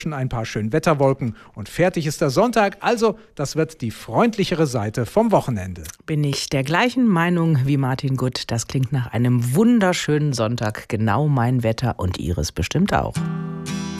ein paar Schönwetterwolken und fertig ist der Sonntag. Also, das wird die freundlichere Seite vom Wochenende. Bin ich der gleichen Meinung wie Martin Gutt. Das klingt nach einem wunderschönen Sonntag. Genau mein Wetter und Ihres bestimmt auch.